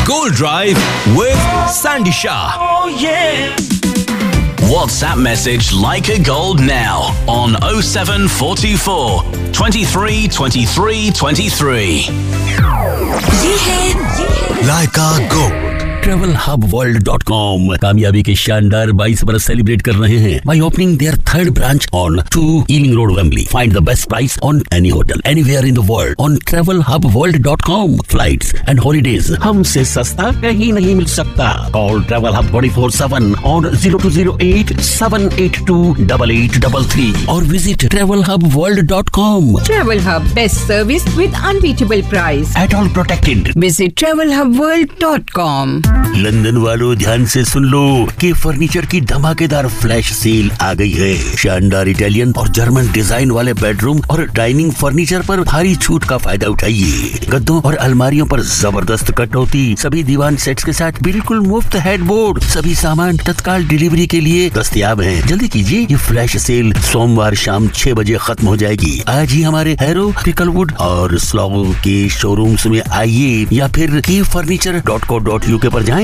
Gold Drive with Sandy Shah. Oh yeah. WhatsApp message Like a Gold now on 07424 23 23 23. ये है Like a Gold. TravelHubWorld.com कामयाबी के शानदार 22 बरस सेलिब्रेट कर रहे हैं by opening their third branch on 2 Ealing Road, Wembley. Find the best price on any hotel anywhere in the world on TravelHubWorld.com. Flights and holidays हमसे सस्ता कहीं नहीं मिल सकता. Call Travel Hub 24/7 on 0208 782 8833 or visit TravelHubWorld.com. Travel Hub, best service with unbeatable price. At all protected. Visit TravelHubWorld.com. London वालों ध्यान से सुन लो कि furniture की धमाकेदार फ्लैश सेल आ गई है. शानदार इटालियन और जर्मन डिजाइन वाले बेडरूम और डाइनिंग फर्नीचर पर भारी छूट का फायदा उठाइए. गद्दों और अलमारियों पर जबरदस्त कटौती. सभी दीवान सेट्स के साथ बिल्कुल मुफ्त हेडबोर्ड. सभी सामान तत्काल डिलीवरी के लिए दस्तयाब हैं. जल्दी कीजिए, ये फ्लैश सेल सोमवार शाम 6 बजे खत्म हो जाएगी. आज ही हमारे हैरो, पिकलवुड और स्लॉगो के शोरूम्स में आइए या फिर keyfurniture.co.uk पर जाएं.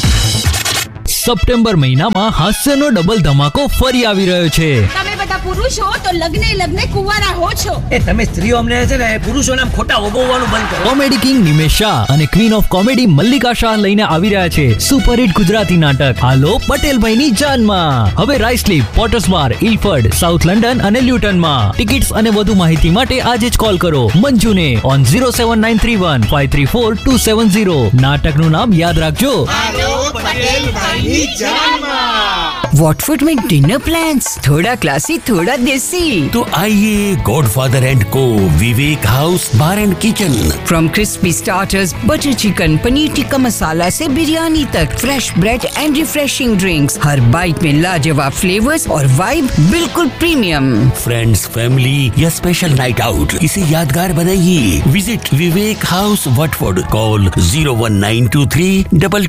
સપ્ટેમ્બર મહિનામાં હાસ્યનો ડબલ ધમાકો ફરી આવી રહ્યો છે. તમે બધા પુરુષ હો તો લગ્ને કુંવારા હો છો. એ તમે સ્ત્રીઓ અમને છે ને પુરુષોના ખોટા ઓગવવાનું બંધ કરો. કોમેડી કિંગ નિમેશ શાહ અને queen of comedy Mallika Shah લઈને આવી રહ્યા છે સુપરહિટ ગુજરાતી નાટક હાલો પટેલભાઈની જાનમાં. હવે રાઇસલીપ, પોટર્સ બાર, ઇલફર્ડ, સાઉથ લંડન અને લ્યુટનમાં. ટિકિટ્સ અને વધુ માહિતી માટે આજે જ કોલ કરો મંજુને ઓન 07931 534 270. નાટકનું નામ યાદ રાખજો. હાલો પટેલભાઈ वॉटफोर्ड में डिनर प्लान्स, थोड़ा क्लासी थोड़ा देसी. तो आइए गॉडफादर एंड को विवेक house bar and kitchen. From crispy starters, butter chicken, paneer tikka masala से बिरयानी तक, fresh bread and refreshing drinks. Her bite में लाजवाब फ्लेवर्स और वाइब बिल्कुल प्रीमियम. फ्रेंड्स, फैमिली या स्पेशल नाइट आउट, इसे यादगार बनाइए. Visit Vivek house Watford. Call 01923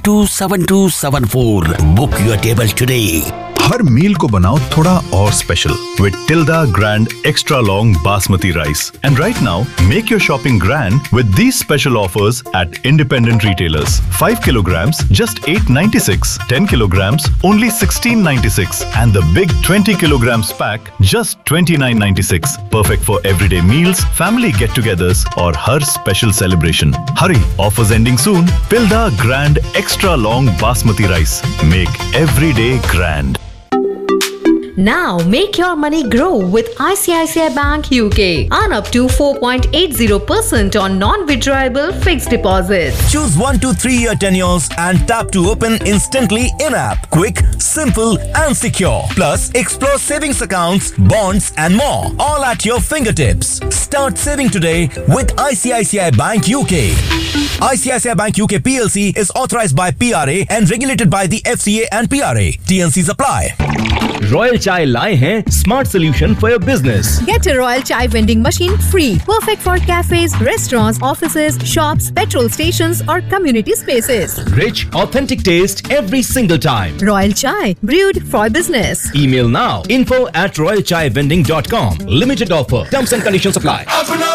227274. Book your table today. हर मील को बनाओ थोड़ा और special with Tilda Grand Extra Long Basmati Rice. And right now, make your shopping grand with these special offers at independent retailers. 5 kilograms, just $8.96. 10 kilograms, only $16.96. And the big 20 kilograms pack, just $29.96. Perfect for everyday meals, family get-togethers, or her special celebration. Hurry, offers ending soon. Tilda Grand Extra Long Basmati Rice. Make every day grand. Now make your money grow with ICICI Bank UK. Earn up to 4.80% on non-withdrawable fixed deposits. Choose 1 to 3 year tenures and tap to open instantly in-app. Quick, simple and secure. Plus, explore savings accounts, bonds and more. All at your fingertips. Start saving today with ICICI Bank UK. ICICI Bank UK PLC is authorized by PRA and regulated by the FCA and PRA. TNCs apply. Royal चाय लाए हैं smart solution for your business. Get a Royal Chai vending machine free. Perfect for cafes, restaurants, offices, shops, petrol stations or community spaces. Rich, authentic taste every single time. Royal Chai, brewed for business. Email now info@royalchaivending.com. Limited offer. Terms and conditions apply.